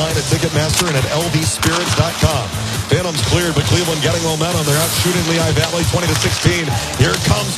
online at Ticketmaster and at lvspirits.com. Phantoms cleared, but Cleveland getting momentum. They're out shooting Lehigh Valley 20-16. Here comes